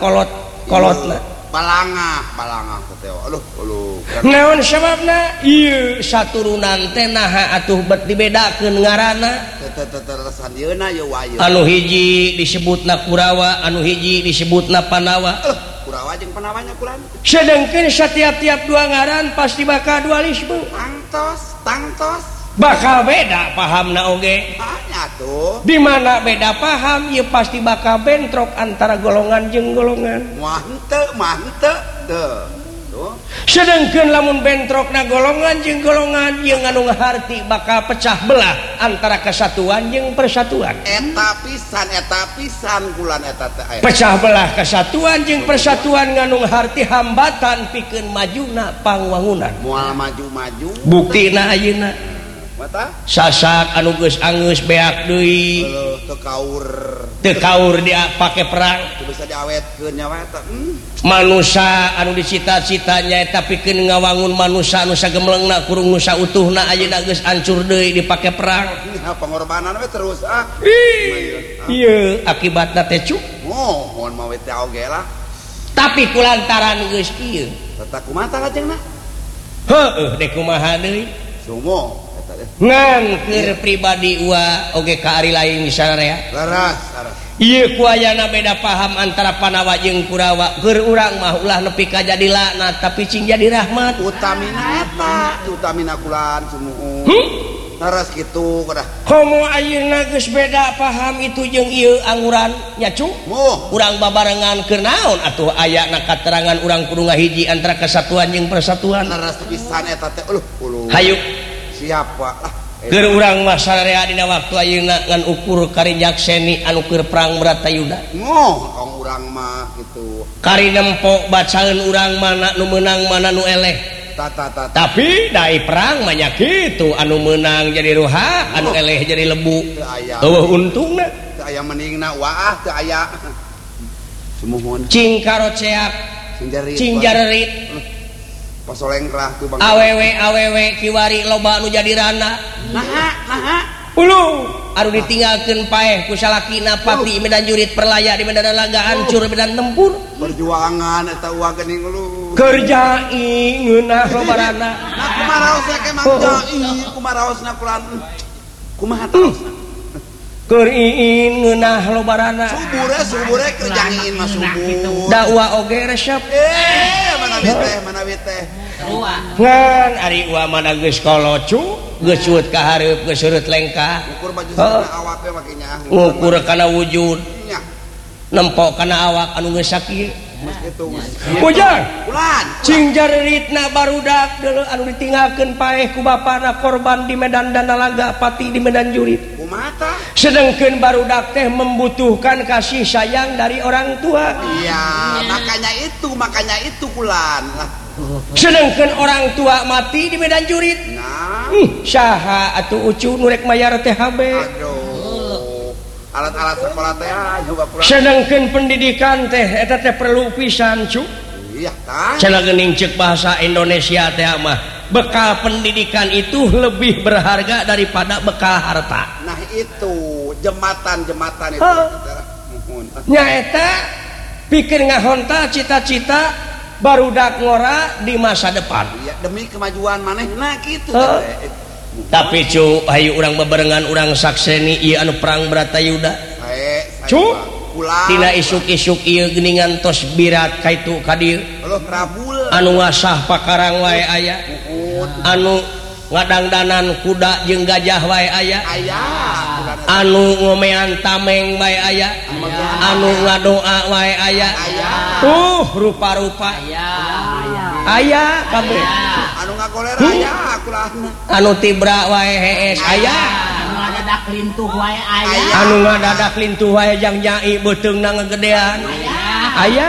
kolot-kolotna balangah teh naon sababna ieu saturunan teh naha atuh bet dibedakeun ngaranna anu hiji disebutna Kurawa anu hiji disebutna Panawa Kurawa jeung Panawanya kulan sedengkeun setiap-tiap dua ngaran pasti bakal dualisme tangtos bakal beda pahamna oge tuh di mana beda paham ieu pasti bakal bentrok antara golongan jeung golongan mantep tuh sedengkeun lamun bentrokna golongan jeung golongan ieu nganu ngaharti bakal pecah belah antara kesatuan jeung persatuan eta pisan kulan eta teh pecah belah kesatuan jeung persatuan nganu ngaharti hambatan pikeun majuna pangwangunan moal maju-maju buktina ayeuna sasak anu geus angeus beak deui teu kaur dia pake perang teu bisa diawetkeun nyawa eta manusia anu dicita-citanya eta pikeun ngawangun manusia anu sagemlengna kurung nu sautuhna ayeuna geus hancur deui dipake perang pengorbanan we terus ieu akibatna teh cuk mohon mah we teh oge lah tapi kulantaran geus kieu tata kumaha lajengna heueuh dek kumaha deui sumo ngan keur pribadi ua oge ka ari lain misarea laras ieu ku ayana beda paham antara Panawa jeung Kurawa keur urang mah ulah nepi ka jadi laknat tapi cing jadi rahmat utamina eta utamina kulan sumuh laras kitu kada komo ayeuna geus beda paham itu jeung ieu anguran nya cu urang babarengan keur naon atuh aya na katerangan urang kudu ngahiji antara kesatuan jeung persatuan laras pisan eta teh hayu siapa lah keur urang mah sararea dina waktu ayeuna ngan ukur karinjak seni anu keur perang Bratayuda ong urang mah kitu kari nempo bacaeun urang mana nu meunang mana nu eleh tapi dai perang mah nya kitu anu meunang jadi ruha anu eleh jadi lebu eueuh untungna teu aya meningna waah teu aya sumuhun cing karoceak cing jarerit pasolengkrah tuh bang awewe kiwari loba anu jadi rana naha ulu anu ditinggalkeun paeh ku salakina pati medan jurit perlaya di medan laga hancur medan tempur perjuangan eta uang geuning lu kerjai ngeunah loba rana nah kumaraos ke mang jai kumaraosna kulan kumaha taosna keur iin ngeunah loba rana subure kerjain mah subur dakwah oge resep mana teh ngan ari ua mana geus kolocu geus cuut ka hareup geus seureut lengkah ukur baju sana awak teh make nya ngukur kana wujud nempok kana awak anu geus sakieu Ujang cing jareritna barudak deuleu anu ditinggalkeun paeh ku bapana korban di medan Danalaga pati di medan jurit kumaha sedengkeun barudak teh membutuhkan kasih sayang dari orang tua iya makanya itu kulan sedengkeun orang tua mati di medan jurit nah saha atuh ucu nu rek mayar THB alat-alat sekolah teh juga kurang sedengkeun pendidikan teh eta teh perlu pisan cu iya tah cenah geuning ceuk bahasa Indonesia teh mah bekal pendidikan itu lebih berharga daripada bekal harta nah itu jembatan itu nya eta pikir ngahonta cita-cita barudak ngora di masa depan iya demi kemajuan manehna kitu tapi cu hayu urang bebarengan urang sakseni ieu anu perang Bratayuda cu tina isuk-isuk ieu geuningan tos birat kaitu ka dieu anu ngasah pakarang wae aya anu ngadangdanan kuda jeung gajah wae aya anu ngomean tameng wae aya anu ngadoa wae aya rupa-rupa aya kabeh anu ngagoler aya kulahna anu tibra wae hees aya anu ngadadak lintuh wae aya anu ngadadak lintuh wae jang nyai beuteungna ngagedean aya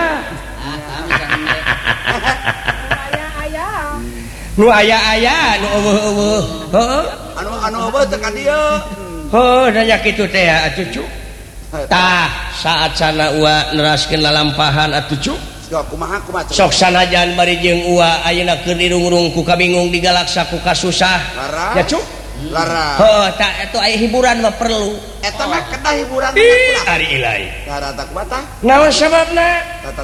nu aya nu eueuh heueuh anu eueuh teh ka dieu heuh nya kitu teh atuh cu tah saat sana ua neraskeun lalampahan atuh cu kumaha sok sanajan bari jeung ua ayeuna keur dirungrung ku kabingung digalaksa ku kasusah ya cu lara heuh tah atuh aya hiburan mah perlu eta mah kedah hiburan ari ilahi lara tak kumaha naon sababna